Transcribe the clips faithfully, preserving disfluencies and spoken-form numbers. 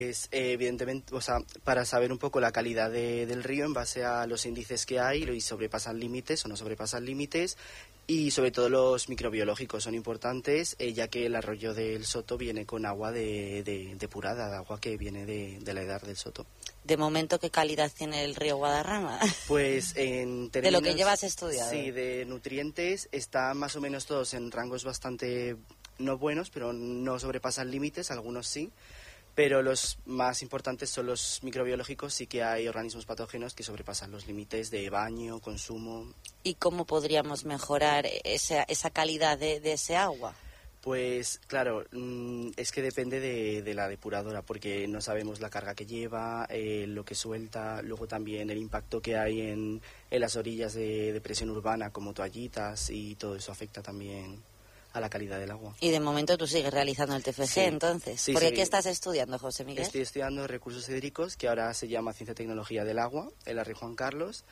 Pues, eh, evidentemente, o sea, para saber un poco la calidad de, del río en base a los índices que hay, y sobrepasan límites o no sobrepasan límites, y sobre todo los microbiológicos son importantes, eh, ya que el arroyo del Soto viene con agua de, de, depurada, de agua que viene de, de la edad del Soto. De momento, ¿qué calidad tiene el río Guadarrama? Pues en términos... De lo que llevas estudiado. Sí, de nutrientes están más o menos todos en rangos bastante no buenos, pero no sobrepasan límites, algunos sí. Pero los más importantes son los microbiológicos, sí que hay organismos patógenos que sobrepasan los límites de baño, consumo. ¿Y cómo podríamos mejorar esa, esa calidad de, de ese agua? Pues claro, es que depende de, de la depuradora, porque no sabemos la carga que lleva, eh, lo que suelta, luego también el impacto que hay en, en las orillas de, de presión urbana, como toallitas, y todo eso afecta también a la calidad del agua. Y de momento tú sigues realizando el T F G, sí. Entonces. Sí, ¿Por qué sí. estás estudiando, José Miguel? Estoy estudiando recursos hídricos, que ahora se llama Ciencia y Tecnología del Agua, en la Rey Juan Carlos.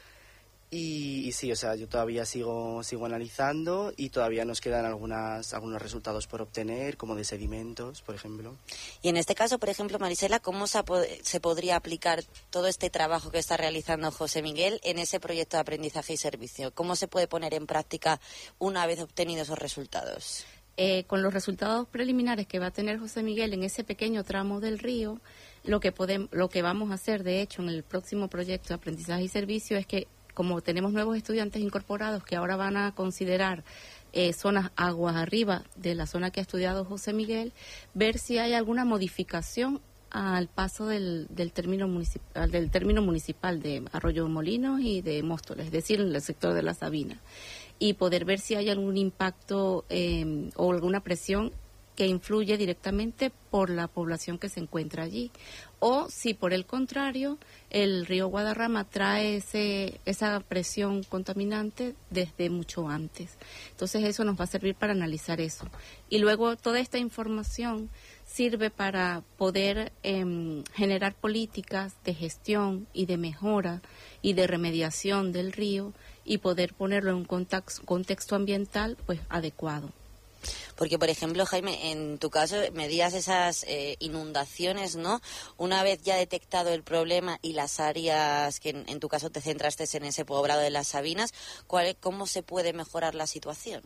Y, y sí, o sea, yo todavía sigo sigo analizando y todavía nos quedan algunas algunos resultados por obtener, como de sedimentos, por ejemplo. Y en este caso, por ejemplo, Marisela, ¿cómo se, se podría aplicar todo este trabajo que está realizando José Miguel en ese proyecto de aprendizaje y servicio? ¿Cómo se puede poner en práctica una vez obtenidos esos resultados? Eh, con los resultados preliminares que va a tener José Miguel en ese pequeño tramo del río, lo que podemos, lo que vamos a hacer, de hecho, en el próximo proyecto de aprendizaje y servicio es que, como tenemos nuevos estudiantes incorporados que ahora van a considerar eh, zonas aguas arriba de la zona que ha estudiado José Miguel, ver si hay alguna modificación al paso del, del, término municipal, del término municipal de Arroyo Molinos y de Móstoles, es decir, en el sector de la Sabina, y poder ver si hay algún impacto eh, o alguna presión que influye directamente por la población que se encuentra allí, o si por el contrario el río Guadarrama trae ese, esa presión contaminante desde mucho antes. Entonces eso nos va a servir para analizar eso. Y luego toda esta información sirve para poder eh, generar políticas de gestión y de mejora y de remediación del río y poder ponerlo en un contexto, contexto ambiental pues adecuado. Porque, por ejemplo, Jaime, en tu caso medías esas eh, inundaciones, ¿no? Una vez ya detectado el problema y las áreas que en, en tu caso te centraste en ese poblado de las Sabinas, ¿cuál, ¿cómo se puede mejorar la situación?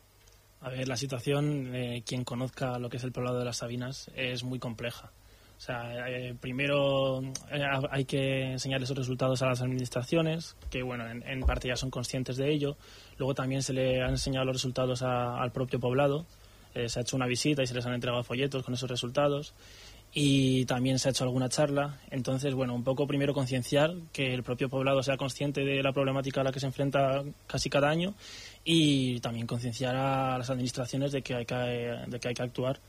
A ver, la situación, eh, quien conozca lo que es el poblado de las Sabinas, es muy compleja. O sea, eh, primero eh, hay que enseñar esos resultados a las administraciones, que bueno, en, en parte ya son conscientes de ello. Luego también se le han enseñado los resultados a, al propio poblado. Eh, se ha hecho una visita y se les han entregado folletos con esos resultados. Y también se ha hecho alguna charla. Entonces, bueno, un poco primero concienciar, que el propio poblado sea consciente de la problemática a la que se enfrenta casi cada año, y también concienciar a las administraciones de que hay que, de que, hay que actuar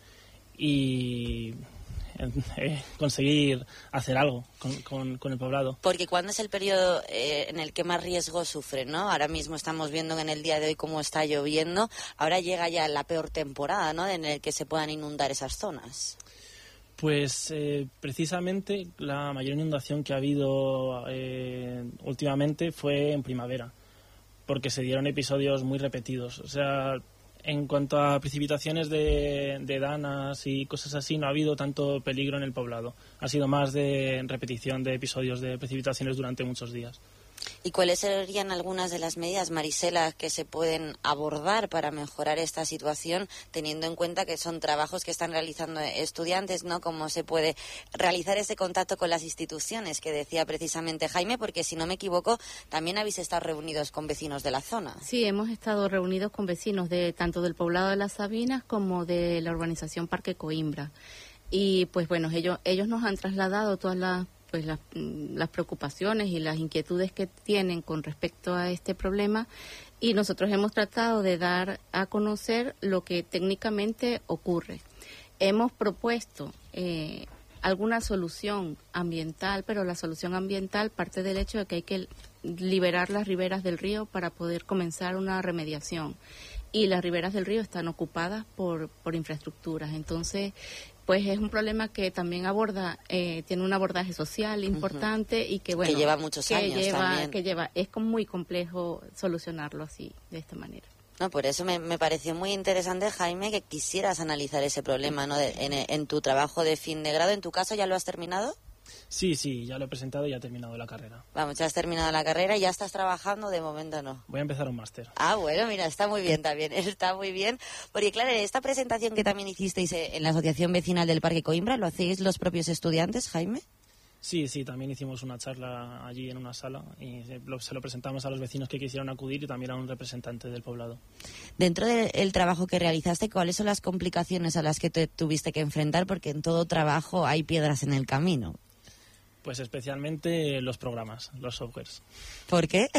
y Eh, conseguir hacer algo con, con, con el poblado. Porque ¿cuándo es el periodo eh, en el que más riesgo sufre, ¿no? Ahora mismo estamos viendo en el día de hoy cómo está lloviendo. Ahora llega ya la peor temporada, ¿no?, en el que se puedan inundar esas zonas. Pues eh, precisamente la mayor inundación que ha habido eh, últimamente fue en primavera, porque se dieron episodios muy repetidos. O sea, en cuanto a precipitaciones de, de danas y cosas así, no ha habido tanto peligro en el poblado. Ha sido más de repetición de episodios de precipitaciones durante muchos días. ¿Y cuáles serían algunas de las medidas, Marisela, que se pueden abordar para mejorar esta situación, teniendo en cuenta que son trabajos que están realizando estudiantes, ¿no? ¿Cómo se puede realizar ese contacto con las instituciones que decía precisamente Jaime? Porque, si no me equivoco, también habéis estado reunidos con vecinos de la zona. Sí, hemos estado reunidos con vecinos de tanto del poblado de las Sabinas como de la urbanización Parque Coimbra. Y, pues bueno, ellos, ellos nos han trasladado todas las pues las, las preocupaciones y las inquietudes que tienen con respecto a este problema, y nosotros hemos tratado de dar a conocer lo que técnicamente ocurre. Hemos propuesto eh, alguna solución ambiental, pero la solución ambiental parte del hecho de que hay que liberar las riberas del río para poder comenzar una remediación, y las riberas del río están ocupadas por, por infraestructuras. Entonces, pues es un problema que también aborda, eh, tiene un abordaje social importante, uh-huh. y que bueno, que lleva muchos que años lleva, también. que lleva, es muy complejo solucionarlo así, de esta manera. No, por eso me, me pareció muy interesante, Jaime, que quisieras analizar ese problema, ¿no? De, en, en tu trabajo de fin de grado. ¿En tu caso ya lo has terminado? Sí, sí, ya lo he presentado y ya he terminado la carrera. Vamos, ya has terminado la carrera y ya estás trabajando, de momento no. Voy a empezar un máster. Ah, bueno, mira, está muy bien también, está muy bien. Porque claro, esta presentación que también hicisteis en la Asociación Vecinal del Parque Coimbra, ¿lo hacéis los propios estudiantes, Jaime? Sí, sí, también hicimos una charla allí en una sala y se lo, se lo presentamos a los vecinos que quisieron acudir y también a un representante del poblado. Dentro del trabajo que realizaste, ¿cuáles son las complicaciones a las que te tuviste que enfrentar? Porque en todo trabajo hay piedras en el camino. Pues especialmente los programas, los softwares. ¿Por qué?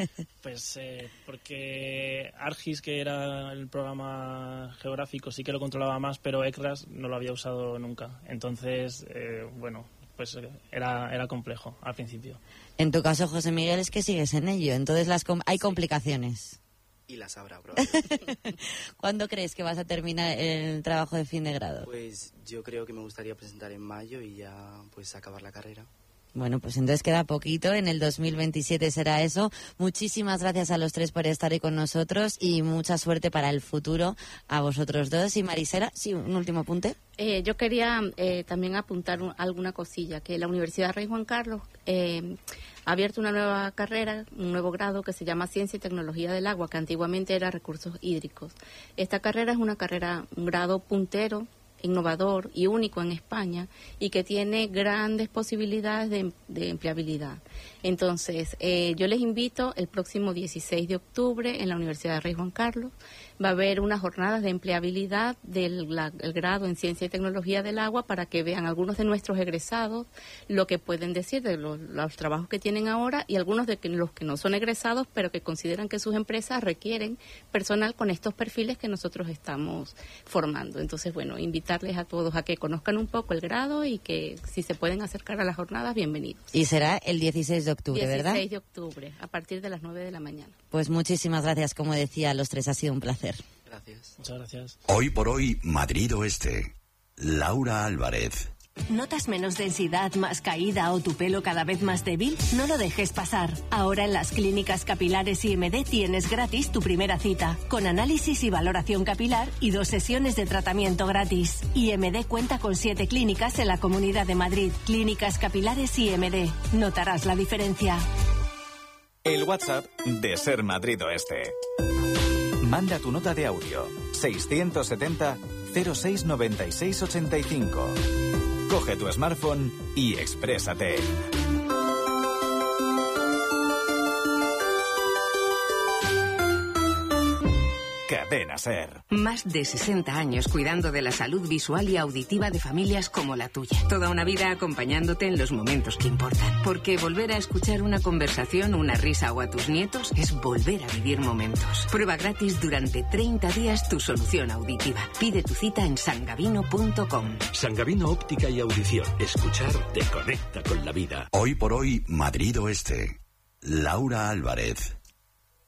Pues eh, porque ArcGIS, que era el programa geográfico, sí que lo controlaba más, pero ECRAS no lo había usado nunca. Entonces, eh, bueno, pues era, era complejo al principio. En tu caso, José Miguel, es que sigues en ello. Entonces las com- hay complicaciones. Y las habrá, probablemente. ¿Cuándo crees que vas a terminar el trabajo de fin de grado? Pues yo creo que me gustaría presentar en mayo y ya pues acabar la carrera. Bueno, pues entonces queda poquito, en el dos mil veintisiete será eso. Muchísimas gracias a los tres por estar ahí con nosotros y mucha suerte para el futuro a vosotros dos. Y Marisela, sí, un último apunte. Eh, yo quería eh, también apuntar un, alguna cosilla, que la Universidad Rey Juan Carlos eh, ha abierto una nueva carrera, un nuevo grado que se llama Ciencia y Tecnología del Agua, que antiguamente era Recursos Hídricos. Esta carrera es una carrera, un grado puntero, innovador y único en España y que tiene grandes posibilidades de, de empleabilidad. Entonces, eh, yo les invito el próximo dieciséis de octubre en la Universidad de Rey Juan Carlos. Va a haber unas jornadas de empleabilidad del la, el grado en Ciencia y Tecnología del Agua para que vean algunos de nuestros egresados lo que pueden decir de los, los trabajos que tienen ahora y algunos de que, los que no son egresados pero que consideran que sus empresas requieren personal con estos perfiles que nosotros estamos formando. Entonces, bueno, invitarles a todos a que conozcan un poco el grado y que si se pueden acercar a las jornadas, bienvenidos. Y será el dieciséis de octubre, ¿verdad? dieciséis de octubre, a partir de las nueve de la mañana. Pues muchísimas gracias, como decía, a los tres, ha sido un placer. Gracias. Muchas gracias. Hoy por hoy, Madrid Oeste. Laura Álvarez. ¿Notas menos densidad, más caída o tu pelo cada vez más débil? No lo dejes pasar. Ahora en las clínicas capilares I M D tienes gratis tu primera cita, con análisis y valoración capilar y dos sesiones de tratamiento gratis. I M D cuenta con siete clínicas en la Comunidad de Madrid. Clínicas capilares I M D. Notarás la diferencia. El WhatsApp de Ser Madrid Oeste. Manda tu nota de audio seiscientos setenta cero seis noventa y seis ochenta y cinco. Coge tu smartphone y exprésate. Cadena Ser. Más de sesenta años cuidando de la salud visual y auditiva de familias como la tuya. Toda una vida acompañándote en los momentos que importan. Porque volver a escuchar una conversación, una risa o a tus nietos es volver a vivir momentos. Prueba gratis durante treinta días tu solución auditiva. Pide tu cita en sangavino punto com. Sangavino Óptica y Audición. Escuchar te conecta con la vida. Hoy por hoy, Madrid Oeste. Laura Álvarez.